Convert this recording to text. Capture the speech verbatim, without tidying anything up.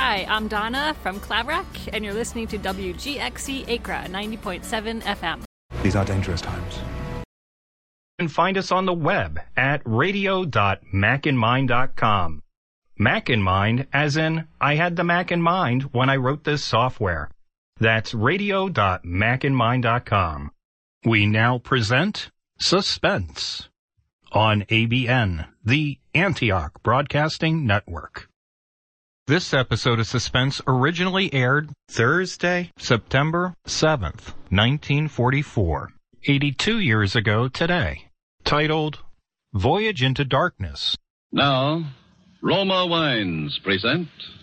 Hi, I'm Donna from Claverack, and you're listening to W G X C Acra ninety point seven F M. These are dangerous times. You can find us on the web at radio dot mac in mind dot com. Mac in mind, as in, I had the Mac in mind when I wrote this software. That's radio dot mac in mind dot com. We now present Suspense on A B N, the Antioch Broadcasting Network. This episode of Suspense originally aired Thursday, September seventh, nineteen forty-four, eighty-two years ago today, titled Voyage into Darkness. Now, Roma Wines present